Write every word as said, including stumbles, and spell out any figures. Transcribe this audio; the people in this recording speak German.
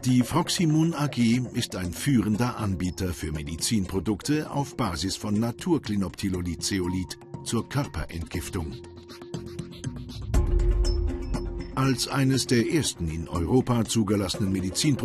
Die Froximun A G ist ein führender Anbieter für Medizinprodukte auf Basis von Naturklinoptilolid-Zeolit zur Körperentgiftung. Als eines der ersten in Europa zugelassenen Medizinprodukte